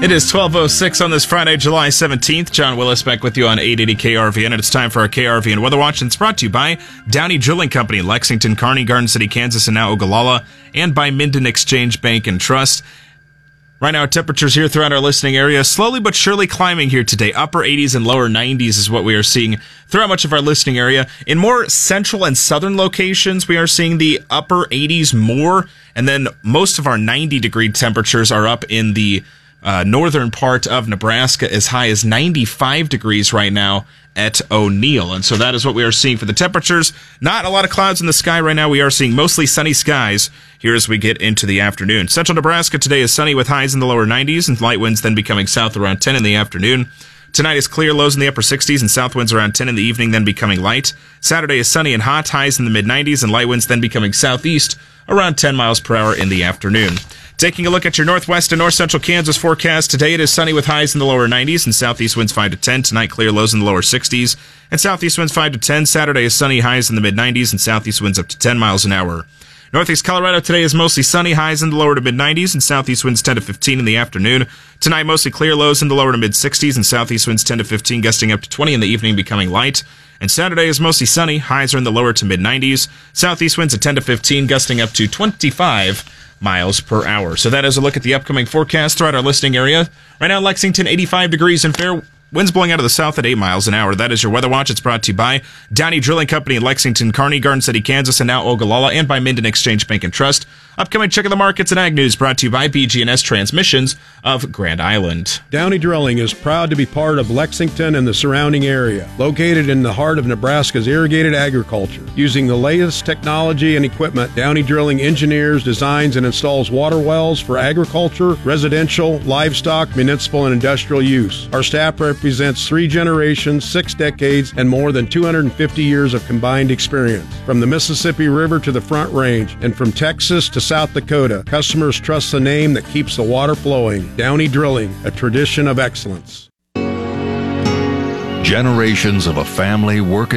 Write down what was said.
It is 12:06 on this Friday, July 17th. John Willis back with you on 880 KRVN, and it's time for our KRVN Weather Watch. And it's brought to you by Downey Drilling Company, Lexington, Kearney, Garden City, Kansas, and now Ogallala, and by Minden Exchange Bank and Trust. Right now, temperatures here throughout our listening area slowly but surely climbing here today. Upper 80s and lower 90s is what we are seeing throughout much of our listening area. In more central and southern locations, we are seeing the upper 80s more, and then most of our 90-degree temperatures are up in the northern part of Nebraska, as high as 95 degrees right now at O'Neill. And so that is what we are seeing for the temperatures. Not a lot of clouds in the sky right now. We are seeing mostly sunny skies here as we get into the afternoon. Central Nebraska today is sunny with highs in the lower 90s and light winds then becoming south around 10 in the afternoon. Tonight is clear, lows in the upper 60s and south winds around 10 in the evening, then becoming light. Saturday is sunny and hot, highs in the mid-90s and light winds then becoming southeast around 10 miles per hour in the afternoon. Taking a look at your northwest and north central Kansas forecast, today it is sunny with highs in the lower 90s and southeast winds 5 to 10. Tonight, clear, lows in the lower 60s and southeast winds 5 to 10. Saturday is sunny, highs in the mid-90s and southeast winds up to 10 miles an hour. Northeast Colorado today is mostly sunny, highs in the lower to mid-90s and southeast winds 10 to 15 in the afternoon. Tonight, mostly clear, lows in the lower to mid-60s and southeast winds 10 to 15, gusting up to 20 in the evening, becoming light. And Saturday is mostly sunny, highs are in the lower to mid-90s, southeast winds at 10 to 15, gusting up to 25 miles per hour. So that is a look at the upcoming forecast throughout our listening area. Right now, Lexington, 85 degrees and fair. Winds blowing out of the south at 8 miles an hour. That is your Weather Watch. It's brought to you by Downey Drilling Company in Lexington, Kearney, Garden City, Kansas, and now Ogallala, and by Minden Exchange Bank and Trust. Upcoming check of the markets and ag news brought to you by BG&S Transmissions of Grand Island. Downey Drilling is proud to be part of Lexington and the surrounding area. Located in the heart of Nebraska's irrigated agriculture. Using the latest technology and equipment, Downey Drilling engineers, designs, and installs water wells for agriculture, residential, livestock, municipal, and industrial use. Our staff represents 3 generations, 6 decades, and more than 250 years of combined experience. From the Mississippi River to the Front Range, and from Texas to South Dakota, customers trust the name that keeps the water flowing. Downey Drilling, a tradition of excellence. Generations of a family working